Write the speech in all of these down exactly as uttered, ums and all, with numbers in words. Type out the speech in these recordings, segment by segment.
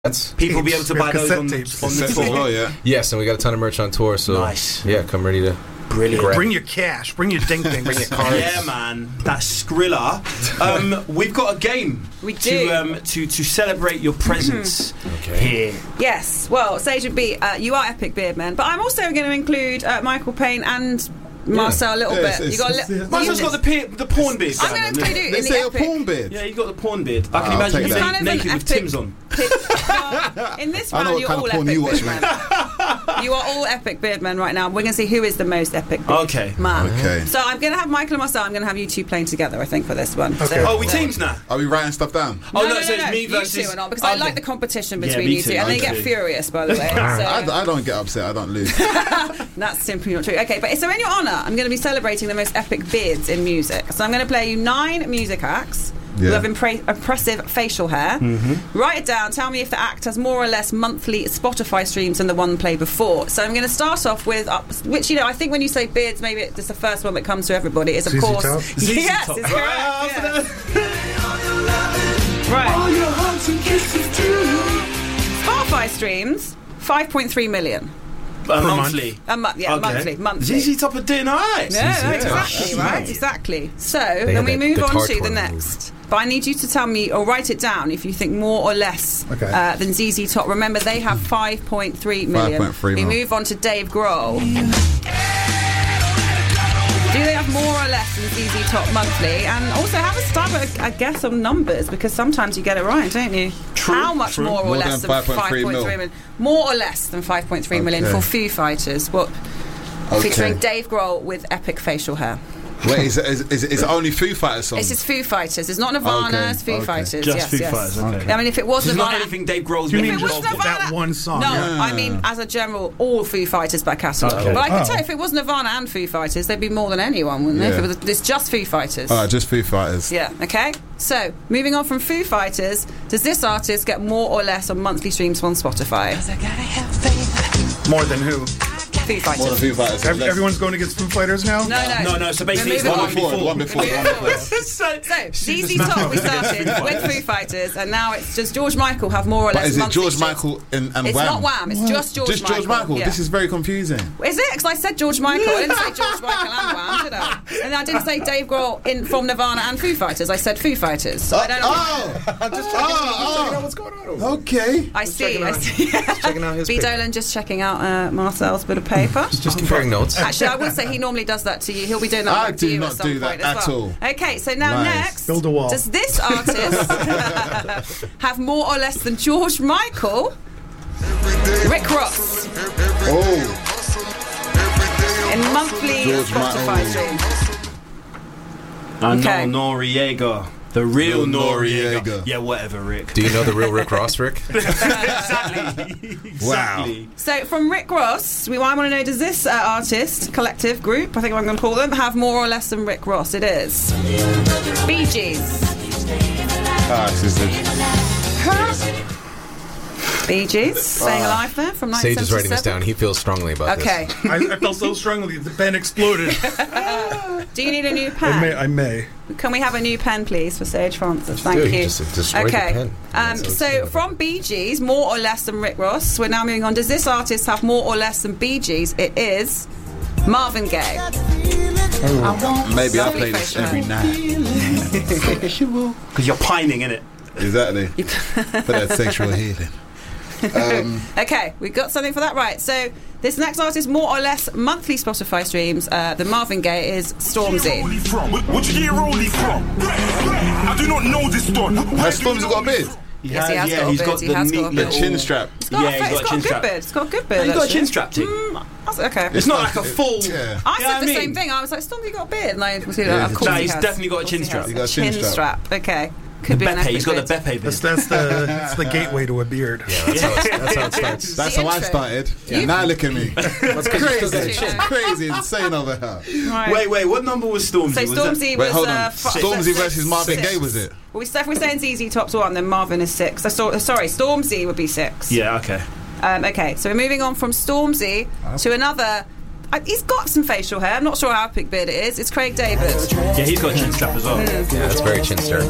That's people will be able to buy those on, on the tour. Well, yeah. Yes, and we got a ton of merch on tour. So nice. Yeah, come ready to. Brilliant. Grab. Bring your cash. Bring your ding ding. Bring your cards. Yeah, man. That's Skrilla. Um, we've got a game. We do. To, um, to, to celebrate your presence okay. here. Yes. Well, Sage and B, uh, you are Epic Beardmen, but I'm also going to include uh, Michael Payne and Marcel yeah. a little yeah, bit. It's, you got it's, li- it's, Marcel's got the, pe- the porn beard. I'm going to include you in they the say epic. a porn beard. Yeah, you got the porn beard. I can oh, imagine you kind of naked with epic Tim's on. Well, in this round, I know what you're kind all of porn epic you watch, beardmen. man. You are all epic beardmen right now. We're going to see who is the most epic beard okay. man. Okay. So I'm going to have Michael and Marcel. I'm going to have you two playing together, I think, for this one. Okay. So, oh, we so. teams now? Are we writing stuff down? No, oh, no, no, no, so no, it's me you versus... two are not, because okay. I like the competition Yeah, between me you two. too, And me they get too. furious, by the way. So. I, I don't get upset. I don't lose. That's simply not true. Okay, but so in your honour, I'm going to be celebrating the most epic beards in music. So I'm going to play you nine music acts Yeah. who have impre- impressive facial hair. Mm-hmm. Write it down. Tell me if the act has more or less monthly Spotify streams than the one played before. So I'm going to start off with, uh, which, you know, I think when you say beards, maybe it's the first one that comes to everybody is, of Z Z course... Top? Z Z Yes, Top. it's correct. Yeah. Right. Spotify streams, five point three million. Uh, Per monthly. A month, yeah, Okay. monthly, monthly. Z Z Top are doing alright. Yeah, Z Z exactly, Top. right, exactly. So, They then had we that move on guitar to the twirl next. But I need you to tell me, or write it down, if you think more or less Okay. uh, than Z Z Top. Remember, they have five point three million. five point three We mil. move on to Dave Grohl. Do they have more or less than Z Z Top monthly? And also have a stab at a, a guess on numbers, because sometimes you get it right, don't you? True, How much true. more or More less than than five point three five point three million? More or less than five point three million Okay. for Foo Fighters. What? Okay. Featuring Dave Grohl with epic facial hair. Wait, is it, is, is, is it only Foo Fighters songs? It's just Foo Fighters. It's not Nirvana. Okay, It's Foo okay. Fighters. Just yes, Foo yes. Fighters, okay. I mean, if it was It's not Nirvana, anything Dave Grohl's You been mean if it was just involved in. that one song? no, Yeah. I mean as a general, all Foo Fighters back catalogue. Okay. But I could Oh. tell you if it was Nirvana and Foo Fighters, they'd be more than anyone, wouldn't they? Yeah. If it was, it's just Foo Fighters. Alright, just Foo Fighters. Yeah. Okay. So moving on from Foo Fighters, does this artist get more or less on monthly streams on Spotify? More than who? Foo Fighters. More than Foo Fighters. Ev- less. everyone's going against Foo Fighters now? No, no. No, no, so basically it's We're the one moving before. on. One before, We're one moving before. forward. so, So, Z Z Top we started with Foo Fighters, and now it's just George Michael have more or But less is it monthly George streams. Michael and, and It's Wham? not Wham, it's What? just George Just George Michael, Michael. yeah. This is very confusing. Is it? Because I said George Michael. I didn't say George Michael and Wham, did I? And I didn't say Dave Grohl in, from Nirvana and Foo Fighters. I said Foo Fighters. So I don't know. Oh! Just Oh, oh. out what's going on. Okay. I see. checking I out- see. checking out his B. paper. Dolan just checking out uh, Marcel's bit of paper. Just comparing notes. Actually, I would say he normally does that to you. He'll be doing that I back to do you not at some do that point as at well. all. Okay, so now Nice. next, Build a wall. does this artist have more or less than George Michael? Rick Ross Oh. in monthly George Spotify Michael. streams. I know Okay. Noriega. The real Real Noriega. Noriega. Yeah, whatever, Rick. Do you know the real Rick Ross, Rick? exactly. exactly. So from Rick Ross, we I want to know, does this uh, artist, collective, group, I think I'm going to call them, have more or less than Rick Ross? It is Bee Gees. Ah, this is it. Bee Gees, staying alive there from Sage nineteen is writing this seventy-seven. down. He feels strongly about Okay. I, I felt so strongly the pen exploded. Do you need a new I pen? may. I may. Can we have a new pen, please, for Sage Francis? Thank Dude, you. he just destroyed the okay. pen. Um, That's so okay. from Bee Gees, more or less than Rick Ross. We're now moving on. Does this artist have more or less than Bee Gees? It is Marvin Gaye. Maybe I Lovely play this facial every hair. night. Because you're pining, innit? Exactly. For that sexual healing. Um, Okay, we got something for that right. So this next artist, more or less monthly Spotify streams. Uh, the Marvin Gaye is Stormzy. Where'd you get your rollie from? I do not know this one. has Stormzy got a beard? Yes, he has yeah, got a he's beard, got he the has got neat a beard. The little chin strap. It's got, Yeah, a, he's it's got a got a chin good strap. beard. It's got a good Yeah, beard. he's got a actually. chin strap thing. Mm, that's okay. It's not like a full. Yeah. I Yeah, said I the mean- same thing. I was like, Stormzy got a beard, and I was like, Yeah, of course no, he he's has. definitely got a Of course chin he strap. has. He got a chin chin strap. Okay, could be an Beppe, epic he's got the beard. Beppe beard. That's, that's the that's the gateway to a beard. Yeah, that's how, it's, that's how it starts. That's The how I intro. started. You- Now look at me. That's 'cause you still got a Crazy. chin. Crazy. Insane over here. Right. Wait, wait, what number was Stormzy? So Was that- Stormzy Wait, was hold uh, on. fi- Stormzy six. versus Marvin Six. Gaye, was it? Well, we, if we're saying Z Z Top's one, then Marvin is six. So, so, sorry, Stormzy would be six. Yeah, okay. Um, okay, so we're moving on from Stormzy to another I, he's got some facial hair. I'm not sure how big beard it is. It's Craig David. Yeah, he's got a chin strap as well. Yeah, that's very chin stir.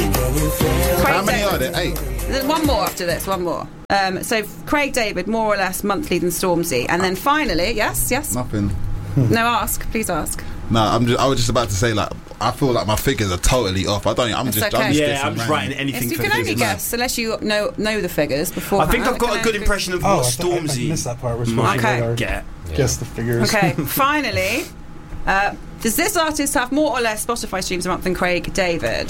How many are there? Eight. There's one more after this, one more. Um, so Craig David, more or less monthly than Stormzy. And then finally, yes, yes. Nothing. No, ask. Please ask. No, I'm just, I was just about to say, like, I feel like my figures are totally off. I don't. I'm It's just. okay. I'm just Yeah, guessing I'm just random. writing anything You for can the only figures. guess unless you know know the figures before. I think I've got a good impression of Oh, what I, thought- I Stormzy missed that part. We're might supposed to Okay. radar. get. Guess the figures. Okay, finally, uh, does this artist have more or less Spotify streams a month than Craig David?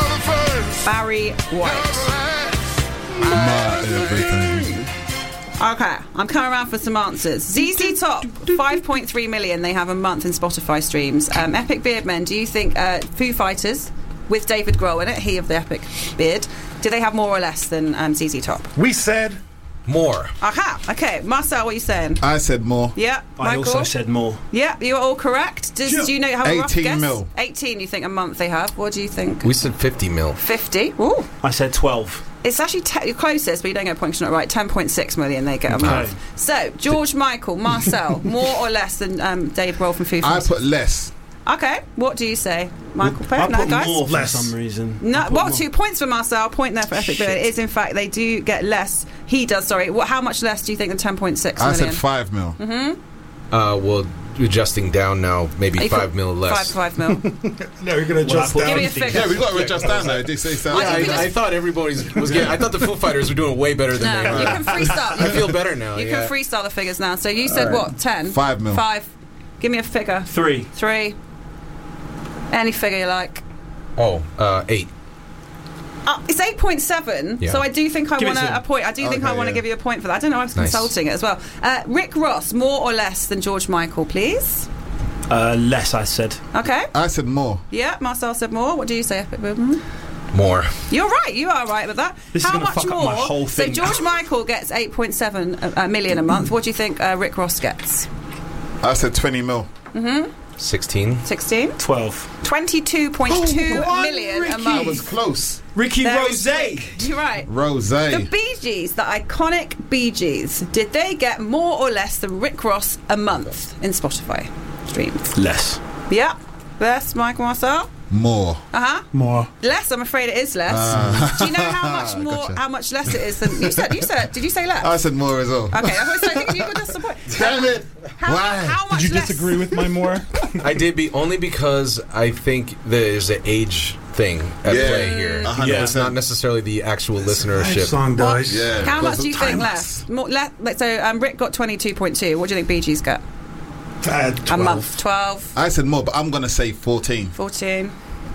Barry White. My everything. Okay, I'm coming around for some answers. Z Z Top, five point three million they have a month in Spotify streams. Um, Epic Beardmen, do you think uh, Foo Fighters, with David Grohl in it, he of the Epic Beard, do they have more or less than um, Z Z Top? We said More. Aha, okay. Marcel, what are you saying? I said more. Yeah, I Michael? also said more. Yeah, you're all correct. Does, do you know have a rough eighteen guess? mil. eighteen, you think a month they have? What do you think? We said fifty mil. fifty. Ooh. I said twelve. It's actually te- you're closest, but you don't get a point 'cause you're not right. ten point six million they get a month. Okay. So, George Michael, Marcel, more or less than um, Dave Grohl from Foo I Fighters? put less. Okay, what do you say, Michael? I no, put guys? more for Less. some reason. No, I put well, more. two points for Marcel. Point there for Epic Beard. It is, in fact, they do get less. He does, sorry. What? How much less do you think than ten point six I million? said five mil. Uh, well, adjusting down now, maybe Are you five put- mil less. Five, five mil. no, you're gonna adjust Well, I down. Give me a anything. figure. Yeah, we've got to adjust down though. They say so. Yeah, I, you can I just- thought everybody's was getting. I thought the Foo Fighters were doing way better than No, they you were. can freestyle. I feel better now. You yeah. can freestyle the figures now. So you said what? Ten. Five mil. Five. Give me a figure. Three. Three. Any figure you like. Oh, uh, eight. Uh, it's eight point seven, Yeah. so I do think I Give it want to a him. point. I do think Okay, I want to yeah. give you a point for that. I don't know. I was Nice. consulting it as well. Uh, Rick Ross, more or less than George Michael, please. Uh, less, I said. Okay. I said more. Yeah, Marcel said more. What do you say, Epic Beardman? More. You're right. You are right with that. This is How gonna much fuck up more? my whole So thing. George Michael gets eight point seven uh, million a month. What do you think uh, Rick Ross gets? I said twenty mil. Sixteen. sixteen. Twelve. twenty-two point two One million a Ricky. month. That was close. Ricky There Rose. is Rick. You're right. Rose. The Bee Gees, the iconic Bee Gees, did they get more or less than Rick Ross a month in Spotify streams? Less. Yeah. Less, Michael Marcel? More. Uh huh. More. Less. I'm afraid it is less. Ah. Do you know how much more? Gotcha. How much less it is than you said? You said. Did you say less? I said more as well. Okay. I was saying you got just the point. Damn it! How, Why? how much Did you less? disagree with my more? I did be only because I think there's an age thing at Yeah. play here. A hundred Yeah. It's not percent. necessarily the actual listenership. Song dies. Yeah. How much because do you of think time less? lapse. More, le- like, so um, Rick got twenty-two point two. What do you think Bee Gees get? Uh, A month. twelve. I said more, but I'm gonna say fourteen. fourteen.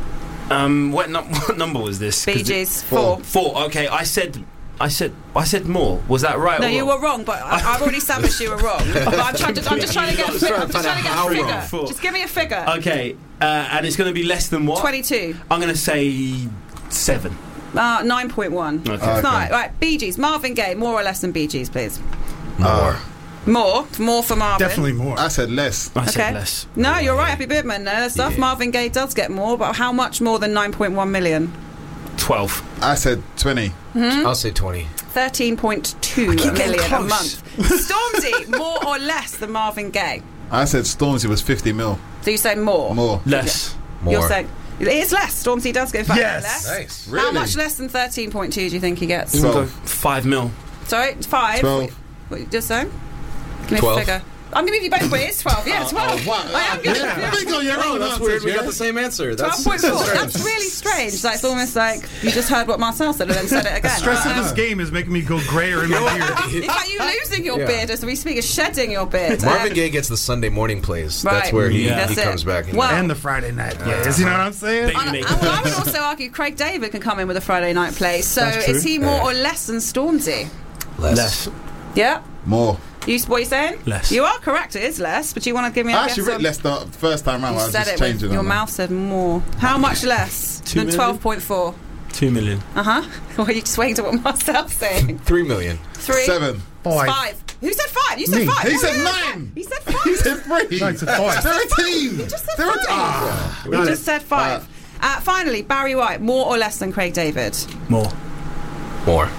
Um, what, num- what number was this? 'Cause Bee it- Gees. Four. Four. Four. Okay, I said. I said. I said more. Was that right? No, or you wrong? were wrong, but I, I've already established you were wrong. But I'm, trying to, I'm just trying to get a figure. I'm just trying to get How a wrong? figure. Four. Just give me a figure. Okay, uh, and it's going to be less than what? twenty-two. I'm going to say seven. Uh, nine point one. Okay. It's Okay. not. Right, Bee Gees. Marvin Gaye, more or less than Bee Gees, please. More. More? More for Marvin? Definitely more. I said less. I said Okay. less. No, you're right, Happy Birdman. No, stuff. Yeah. Marvin Gaye does get more, but how much more than nine point one million? Twelve. I said twenty. Hmm? I'll say twenty. thirteen point two keep getting million a close. month. Stormzy, more or less than Marvin Gaye? I said Stormzy was fifty mil. So you say more? More. Less. More. You're saying it is less. Stormzy does get in fact Yes. less. Nice. How Really? much less than thirteen point two do you think he gets? We'll go Twelve. Five mil. Sorry, five. Twelve. What you just saying? Give me Twelve. a figure. I'm giving you both ways. Twelve. Yeah, twelve. Wow. I am giving Yeah. you. Think on your Oh, own that's answers, weird. We yeah? got the same answer. That's, twelve point four. strange. That's really strange. Like, it's almost like you just heard what Marcel said and then said it again. Stress of Um, this game is making me go grayer in my beard. in fact, you losing your Yeah. beard as we speak is shedding your beard. Marvin Um, Gaye gets the Sunday morning plays. Right. That's where he, Yeah. That's he it. comes back. in Well- there. And the Friday night plays. You know what I'm saying? Baby And, make and I would also argue Craig David can come in with a Friday night play. So That's true. is he more Yeah. or less than Stormzy? Less. Less. Yeah. More. You, what are you saying? Less. You are correct. It is less. But you want to give me a I guess? actually read on- less the first time round. You I was said just it with changing your on that. mouth said more. How much less Two than million? twelve point four? Two million. Uh huh. Well, you just waiting to what Marcel's saying. Three million. Three. Seven. Five. Five. Who said five? You said Me. five. He Oh, said yeah. nine. He said He five. said three. No, he said five. Thirteen. You just said Thirteen. five. Ah. You just said five. Uh, finally, Barry White, more or less than Craig David? More. More.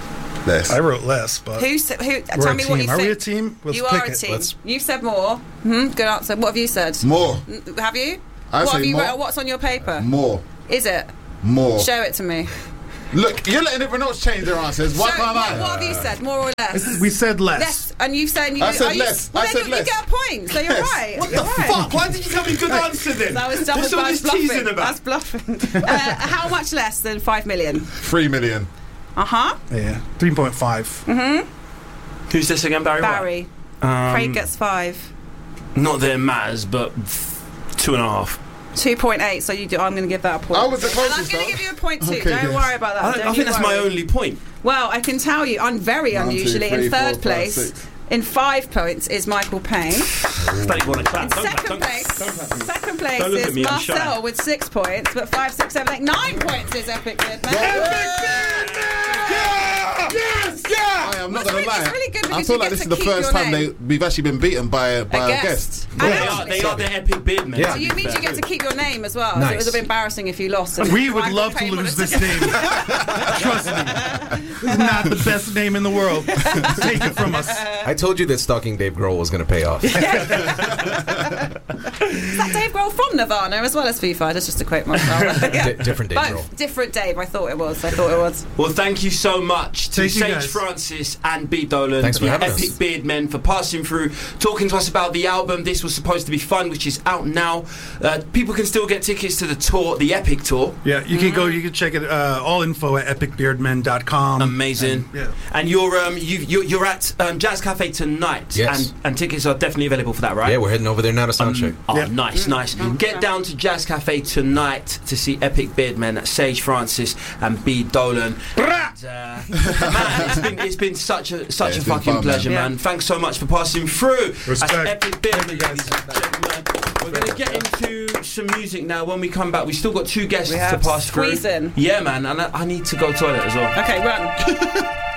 Less. I wrote less, but Who? s- Who? we're Tell a me team. what you Are think. we a team? Let's you pick are a it. team. Let's- You said more. Hmm, good answer. What have you said? More. N- Have you? I what say have you more. wrote- What's on your paper? More. Is it? More. Show it to me. Look, you're letting everyone else change their answers. Why Show- can't what, I? what have you said? More or less? We said less. Less, and you've said you. I said are you, less. Well, I then said you, less. you get a point, so you're Yes. right. What you're the right. fuck? Why did you tell me good answer then? That was double What's all that's this bluffing. teasing about? That's bluffing. uh, how much less than five million? Three million. Uh huh. Yeah, three point five. Who's this again, Barry? Barry. Um, Craig gets five. Not that it matters, but f- two and a half. Two point eight. So you do. I'm going to give that a point. I was the and I'm closest, going to though. give you a point too. Okay, Don't yes. worry about that. I, Don't I you think that's my worry. only point. Well, I can tell you, I'm very One, two, unusually three, in four, third five, place. six. In five points is Michael Payne. Don't even want to clap. Don't clap. Second Don't place, clap. Don't clap. second place Don't look is at me, I'm shy. Marcel with six points, but five, six, seven, eight, nine points is Epic Beardman. Yes! Yeah! I am not It's gonna really- lie. it's really good I because feel you like get this to is the keep first your time name. they, we've actually been beaten by a, by A a guest. guest. And They are, actually- they are the epic bid men. Yeah. So you mean you get to keep your name as well? So it Nice. would have been embarrassing if you lost. and We would Michael love to Payne lose would this have name. Trust me. This is not the best name in the world. Take it from us. I told you that stalking Dave Grohl was going to pay off. Is that Dave Grohl from Nirvana as well as Foo Fighters? Just to quote myself. Yeah. D- different Dave Both Grohl. different Dave. I thought it was. I thought it was. Well, thank you so much to Thank you, Sage guys. Francis and B. Dolan, Thanks for the having Epic us. Beard Men, for passing through, talking to us about the album. This was supposed to be fun, which is out now. Uh, people can still get tickets to the tour, the Epic tour. Yeah, you can go. You can check it. Uh, all info at epic beard men dot com. Amazing. And, yeah. And you're um you you're, you're at um, Jazz Cafe tonight. Yes. And and tickets are definitely available for that, right? Yeah, we're heading over there now to soundcheck. Oh, Yeah. nice, nice. Get down to Jazz Cafe tonight to see Epic Beardmen, Sage Francis and B. Dolan. And, uh, man, it's been, it's been such a such Yeah, a it's been fucking fun, pleasure, man. man. Yeah. Thanks so much for passing through. That's Respect. Epic Beardmen, ladies and gentlemen. We're going to get into some music now. When we come back, we still got two guests We to have pass through. Squeezin'. Yeah, man, and I, I need to go toilet as well. Okay, run.